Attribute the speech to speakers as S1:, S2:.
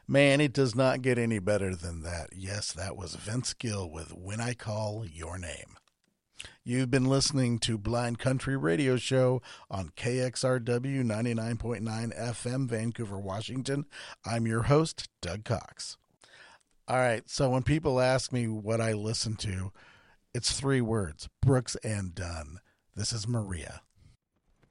S1: Man, it does not get any better than that. Yes, that was Vince Gill with When I Call Your Name. You've been listening to Blind Country Radio Show on KXRW 99.9 FM, Vancouver, Washington. I'm your host, Doug Cox. All right, so when people ask me what I listen to, it's three words: Brooks and Dunn. This is Maria.